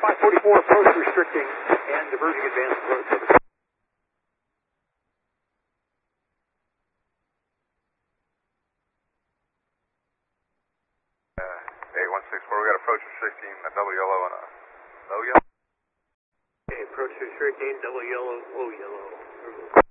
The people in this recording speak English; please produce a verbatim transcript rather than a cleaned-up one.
five forty-four, approach restricting and diverging advance approach. Uh, eight one six four, we got approach restricting a double yellow and a low yellow. Okay, approach restricting, double yellow, low yellow.